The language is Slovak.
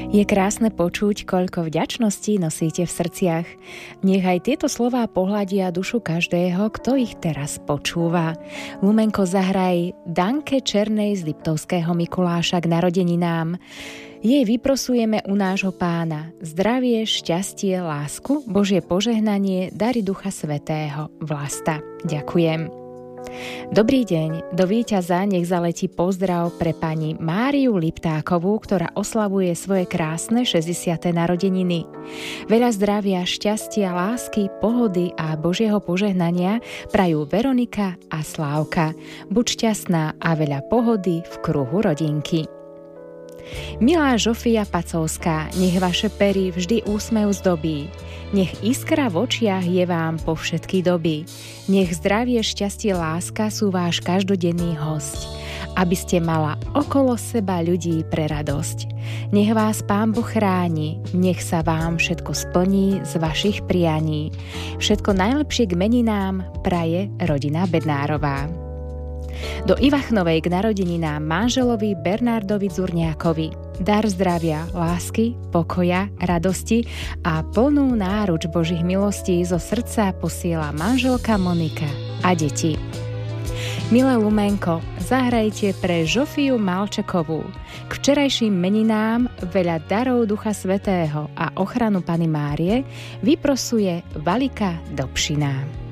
Je krásne počuť, koľko vďačností nosíte v srdciach. Nech aj tieto slová pohľadia dušu každého, kto ich teraz počúva. Lumenko, zahraj Danke Černej z Liptovského Mikuláša k narodeninám. Jej vyprosujeme u nášho Pána zdravie, šťastie, lásku, Božie požehnanie, dary Ducha Svätého, Vlasta. Ďakujem. Dobrý deň, do víťaza nech zaletí pozdrav pre pani Máriu Liptákovú, ktorá oslavuje svoje krásne 60. narodeniny. Veľa zdravia, šťastia, lásky, pohody a Božieho požehnania prajú Veronika a Slávka. Buď šťastná a veľa pohody v kruhu rodinky. Milá Žofia Pacovská, nech vaše pery vždy úsmev zdobí. Nech iskra v očiach je vám po všetky doby. Nech zdravie, šťastie, láska sú váš každodenný hosť. Aby ste mala okolo seba ľudí pre radosť. Nech vás Pán Boh chráni, nech sa vám všetko splní z vašich prianí. Všetko najlepšie k meninám praje rodina Bednárová. Do Ivachnovej k narodeninám manželovi Bernardovi Dzurňákovi dar zdravia, lásky, pokoja, radosti a plnú náruč Božích milostí zo srdca posiela manželka Monika a deti. Milé Lumenko, zahrajte pre Žofiu Malčekovú. K včerajším meninám veľa darov Ducha Svätého a ochranu Panny Márie vyprosuje Valika Dobšiná.